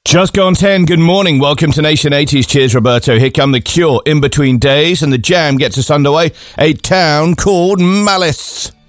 Just gone 10, good morning, welcome to Nation 80s, cheers Roberto, here come The Cure, In Between Days, and the Jam gets us underway, a town called Malice.